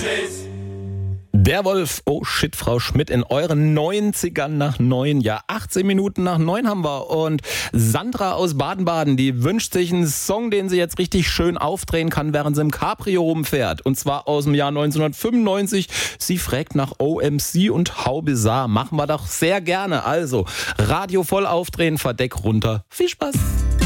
Der Wolf, oh shit, Frau Schmidt, in euren 90ern nach 9, ja 18 Minuten nach 9 haben wir. Und Sandra aus Baden-Baden, die wünscht sich einen Song, den sie jetzt richtig schön aufdrehen kann, während sie im Cabrio rumfährt. Und zwar aus dem Jahr 1995. Sie fragt nach OMC und How Bizarre. Machen wir doch sehr gerne. Also, Radio voll aufdrehen, Verdeck runter. Viel Spaß!